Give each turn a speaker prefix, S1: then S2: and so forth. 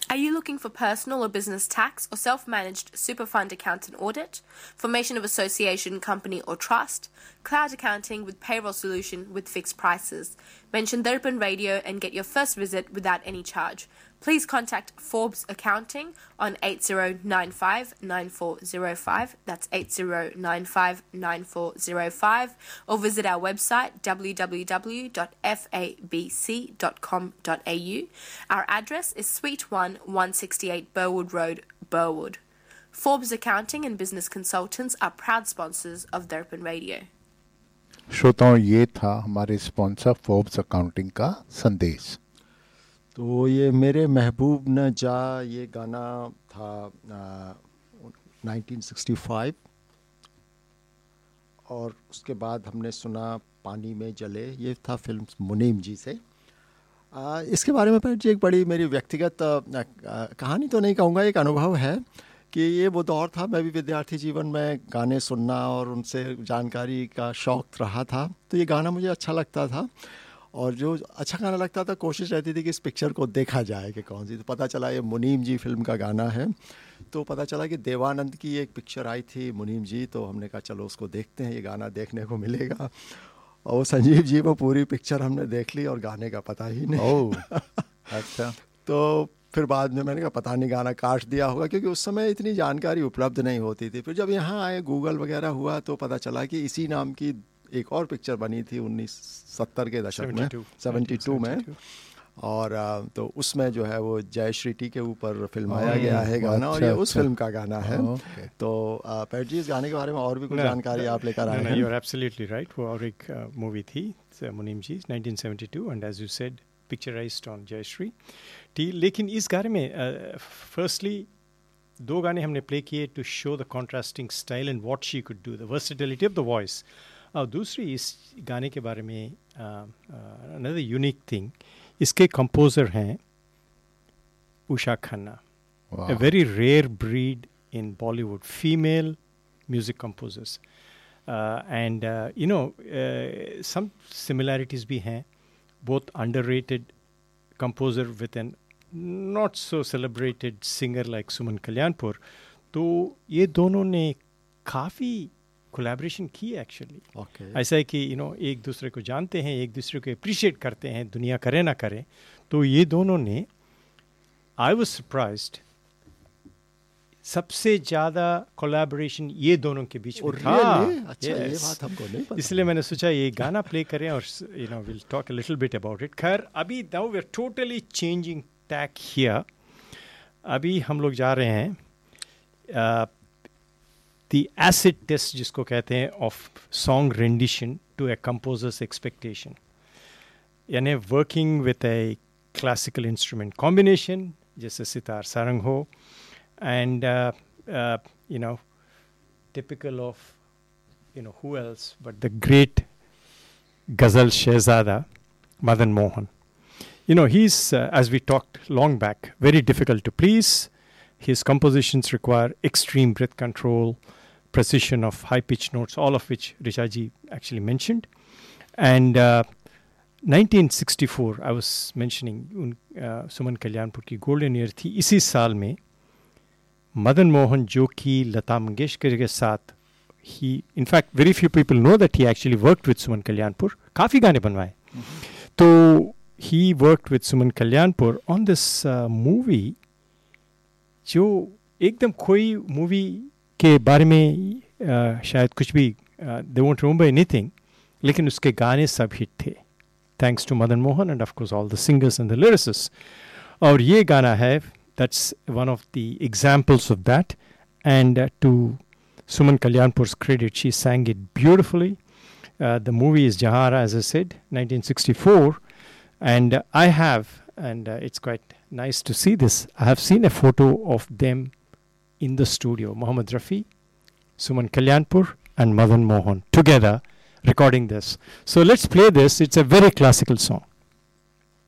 S1: Are you looking for personal or business tax or self-managed super fund accountant audit, formation of association, company or trust, cloud accounting with payroll solution with fixed prices? Mention Darpan Radio and get your first visit without any charge. Please contact Forbes Accounting on 8095-9405, that's 8095-9405, or visit our website www.fabc.com.au. Our address is Suite 1, 168 Burwood Road, Burwood. Forbes Accounting and Business Consultants are proud sponsors of Darpan Radio.
S2: श्रोताओं, ये था हमारे sponsor Forbes accounting का संदेश।
S3: तो ये मेरे महबूब न जा, ये गाना था 1965, और उसके बाद हमने सुना पानी में जले, ये था फिल्म मुनीम जी से। इसके बारे में जी एक बड़ी मेरी व्यक्तिगत कहानी तो नहीं कहूँगा, एक अनुभव है कि ये वो दौर था, मैं भी विद्यार्थी जीवन में गाने सुनना और उनसे जानकारी का शौक़ रहा था, तो ये गाना मुझे अच्छा लगता था, और जो अच्छा गाना लगता था कोशिश रहती थी कि इस पिक्चर को देखा जाए कि कौन सी। तो पता चला ये मुनीम जी फिल्म का गाना है, तो पता चला कि देवानंद की एक पिक्चर आई थी मुनीम जी, तो हमने कहा चलो उसको देखते हैं, ये गाना देखने को मिलेगा। और संजीव जी वो पूरी पिक्चर हमने देख ली और गाने का पता ही नहीं।
S2: अच्छा।
S3: तो फिर बाद में मैंने कहा पता नहीं गाना काट दिया होगा, क्योंकि उस समय इतनी जानकारी उपलब्ध नहीं होती थी। फिर जब यहाँ आए गूगल वगैरह हुआ तो पता चला कि इसी नाम की एक और पिक्चर बनी थी 1970 के दशक में, 72 में, और तो उसमें जो है वो जयश्री टी के ऊपर फिल्माया गया है गाना, और ये उस फिल्म का गाना है। तो पैट जी, इस गाने के बारे में और भी कुछ जानकारी आप लेकर आए हैं?
S4: You are absolutely right. वो और एक मूवी थी मुनीम जी 1972, and as you said picturised on Jayashree T. लेकिन इस गाने में फर्स्टली दो गाने हमने प्ले किए to show the contrasting style and what she could do, the versatility of the voice. और दूसरी इस गाने के बारे में अनदर यूनिक थिंग, इसके कंपोज़र हैं Usha Khanna, a very rare breed in Bollywood, female music composers. And you know, some similarities भी हैं, both underrated composer with an not so celebrated singer like Suman Kalyanpur. तो ये दोनों ने काफ़ी कोलैबोरेशन की एक्चुअली। ऐसा है कि यू नो एक दूसरे को जानते हैं, एक दूसरे को अप्रिशिएट करते हैं, दुनिया करे ना करे। तो ये दोनों ने, आई वाज सरप्राइज्ड, सबसे ज़्यादा कोलैबोरेशन ये दोनों के बीच में था।
S3: अच्छा, ये बात हमको नहीं पता।
S4: इसलिए मैंने सोचा ये गाना प्ले करें और you know will talk a little bit about it. खैर अभी now we are totally changing tech here. अभी हम लोग जा रहे हैं the acid test जिसको कहते हैं of song rendition to a composer's expectation, यानी working with a classical instrument combination जैसे सितार सारंग हो, and you know typical of you know who else but the great ghazal shehzada Madan Mohan. You know he's as we talked long back, very difficult to please. His compositions require extreme breath control, precision of high-pitched notes, all of which Rishaji actually mentioned. And 1964, I was mentioning, Suman Kalyanpur की golden year थी। इसी साल में मदन मोहन जो कि लता मंगेशकर के साथ, he, in fact, very few people know that he actually worked with Suman Kalyanpur, काफ़ी गाने बनवाए। तो he worked with Suman Kalyanpur on this movie, जो एकदम कोई मूवी के बारे में शायद कुछ भी दे वोंट रिमेंबर एनीथिंग, लेकिन उसके गाने सब हिट थे, thanks to Madan Mohan end of course all the singers and the लिरिसिस्ट्स। और ये गाना है, that's one of the examples of that, and to Suman कल्याणपुर's credit, she sang it beautifully. The movie is Jahara, as I said, 1964, and I have, and it's quite nice to see this, I have seen a photo of them in the studio, Mohammed Rafi, Suman Kalyanpur and Madan Mohan together recording this. So let's play this. It's a very classical song.